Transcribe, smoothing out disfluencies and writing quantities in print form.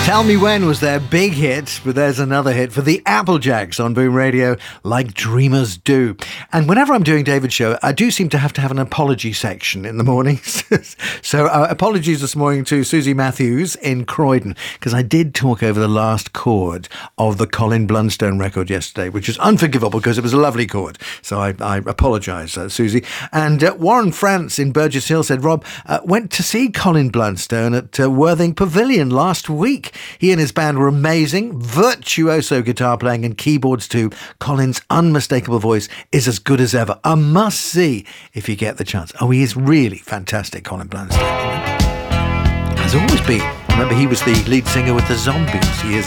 Tell Me When was their big hit, but there's another hit for the Applejacks on Boom Radio, Like Dreamers Do. And whenever I'm doing David's show, I do seem to have an apology section in the mornings. So apologies this morning to Susie Matthews in Croydon, because I did talk over the last chord of the Colin Blunstone record yesterday, which is unforgivable because it was a lovely chord. So I apologise, Susie. And Warren France in Burgess Hill said, Rob, went to see Colin Blunstone at Worthing Pavilion last week. He and his band were amazing, virtuoso guitar playing and keyboards too. Colin's unmistakable voice is as good as ever. A must-see if you get the chance. Oh, he is really fantastic, Colin Blunstone. Has always been. Remember, he was the lead singer with the Zombies years